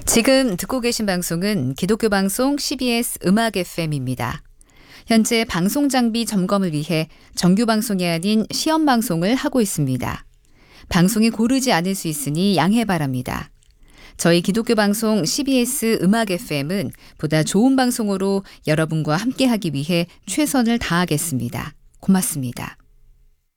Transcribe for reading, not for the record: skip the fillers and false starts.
지금 듣고 계신 방송은 기독교 방송 CBS 음악 FM입니다. 현재 방송 장비 점검을 위해 정규 방송이 아닌 시험 방송을 하고 있습니다. 방송이 고르지 않을 수 있으니 양해 바랍니다. 저희 기독교 방송 CBS 음악 FM은 보다 좋은 방송으로 여러분과 함께하기 위해 최선을 다하겠습니다. 고맙습니다.